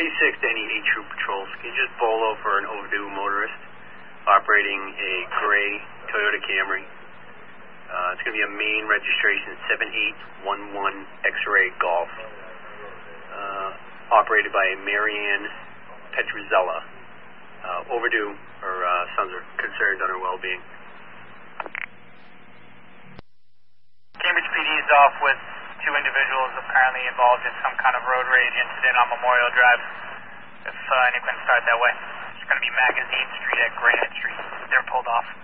P6 to any 8 troop patrols. Can you just bolo for an overdue motorist operating a gray Toyota Camry? It's going to be a main registration 7811 X-Ray Golf. Operated by Marianne Petruzella. Overdue. Her sons are concerned on her well-being. Cambridge PD is off with 2 individuals apparently involved in some kind of road rage incident on Memorial Drive. If anyone can start that way. It's going to be Magazine Street at Granite Street. They're pulled off.